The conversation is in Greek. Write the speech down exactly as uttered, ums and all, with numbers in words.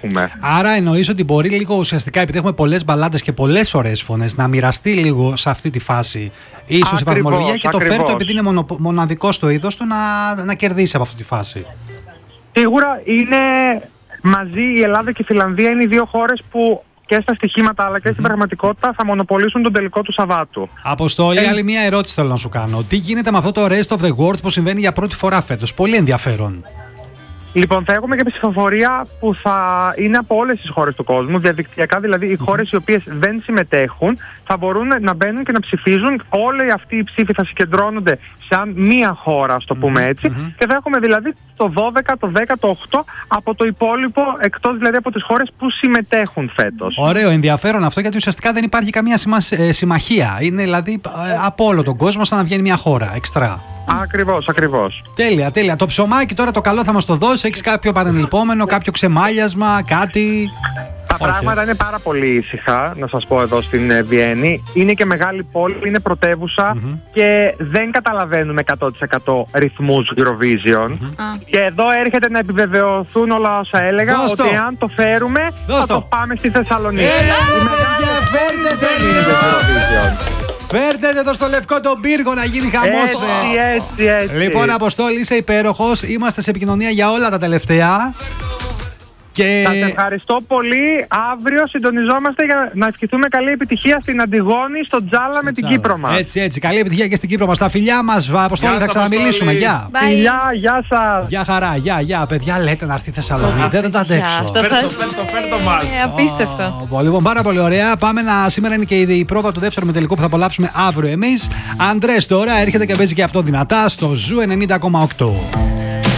έχουμε. Άρα εννοείς ότι μπορεί λίγο ουσιαστικά, επειδή έχουμε πολλές μπαλάντες και πολλές ωραίες φωνές, να μοιραστεί λίγο σε αυτή τη φάση ίσως η βαθμολογία και ακριβώς. το φέρει το, επειδή είναι μονο, μοναδικό στο είδος του, να, να κερδίσει από αυτή τη φάση. Σίγουρα είναι μαζί η Ελλάδα και η Φιλανδία, είναι οι δύο χώρες που και στα στοιχήματα αλλά και mm-hmm. στην πραγματικότητα θα μονοπολίσουν τον τελικό του Σαββάτου. Αποστόλη, ε... άλλη μια ερώτηση θέλω να σου κάνω. Τι γίνεται με αυτό το Rest of the World που συμβαίνει για πρώτη φορά φέτος? Πολύ ενδιαφέρον. Λοιπόν, θα έχουμε και ψηφοφορία που θα είναι από όλες τις χώρες του κόσμου, διαδικτυακά, δηλαδή οι χώρες οι οποίες δεν συμμετέχουν θα μπορούν να μπαίνουν και να ψηφίζουν. Όλοι αυτοί οι ψήφοι θα συγκεντρώνονται σαν μία χώρα, ας το πούμε έτσι, mm-hmm. και θα έχουμε δηλαδή το δώδεκα, το δέκα, το οκτώ από το υπόλοιπο, εκτός δηλαδή από τις χώρες που συμμετέχουν φέτος. Ωραίο, ενδιαφέρον αυτό, γιατί ουσιαστικά δεν υπάρχει καμία συμμαχία. Είναι δηλαδή από όλο τον κόσμο σαν να βγαίνει μια χώρα, εξτρά. Ακριβώς, ακριβώς. Τέλεια, τέλεια. Το ψωμάκι τώρα το καλό θα μας το δώσει? Έχεις κάποιο παρενηλπόμενο, κάποιο ξεμάλιασμα, κάτι? Τα Όχι. πράγματα είναι πάρα πολύ ήσυχα, να σας πω, εδώ στην Βιέννη. Είναι και μεγάλη πόλη, είναι πρωτεύουσα mm-hmm. και δεν καταλαβαίνουμε εκατό τοις εκατό ρυθμούς Eurovision. Mm-hmm. Και εδώ έρχεται να επιβεβαιωθούν όλα όσα έλεγα, Δώσ' ότι αν το φέρουμε Δώσ' θα το πάμε στη Θεσσαλονίκη. Ε, φέρτε Φέρτε το στο λευκό τον πύργο να γίνει χαμός. Έτσι, έτσι, έτσι. Λοιπόν, Αποστόλη, είσαι υπέροχος. Είμαστε σε επικοινωνία για όλα τα τελευταία. Και... Σας ευχαριστώ πολύ. Αύριο συντονιζόμαστε για να ευχηθούμε καλή επιτυχία στην Αντιγόνη, στο Τζάλα με την Κύπρο μας. Έτσι, έτσι. Καλή επιτυχία και στην Κύπρο μας. Τα φιλιά μας, Αποστόλη, θα ξαναμιλήσουμε. Γεια. Φιλιά, γεια σας. Γεια χαρά, γεια, γεια. Παιδιά, λέτε να έρθει η Θεσσαλονίκη. Δεν θα τα αντέξω. Φέρτο, φέρτο, φέρτο μας. Απίστευτο. Λοιπόν, πάρα πολύ ωραία. Πάμε να. Σήμερα είναι και η πρόβα του δεύτερου με τελικό που θα απολαύσουμε αύριο εμείς. Αντρές τώρα έρχεται και παίζει και αυτό δυνατά στο Ζου ενενήντα κόμμα οκτώ.